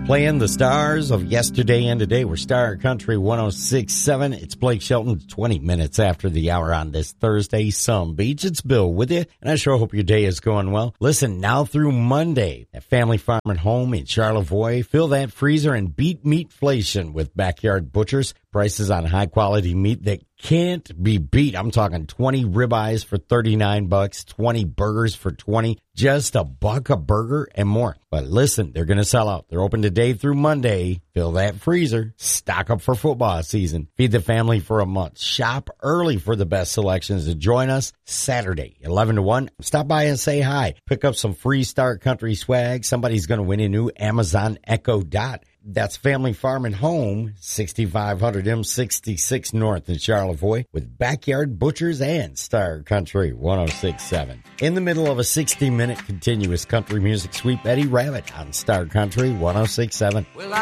Playing the stars of yesterday and today. We're Star Country 106.7. It's Blake Shelton, 20 minutes after the hour on this Thursday. Some Beach. It's Bill with you, and I sure hope your day is going well. Listen, now through Monday at Family Farm and Home in Charlevoix, fill that freezer and beat meatflation with Backyard Butchers. Prices on high-quality meat that can't be beat. I'm talking 20 ribeyes for $39, 20 burgers for $20, just $1 a burger and more. But listen, they're going to sell out. They're open today through Monday. Fill that freezer. Stock up for football season. Feed the family for a month. Shop early for the best selections. And join us Saturday, 11 to 1. Stop by and say hi. Pick up some free Star Country swag. Somebody's going to win a new Amazon Echo Dot. That's Family Farm and Home, 6500 M66 North in Charlevoix, with Backyard Butchers and Star Country 106.7. In the middle of a 60-minute continuous country music sweep, Eddie Rabbitt on Star Country 106.7.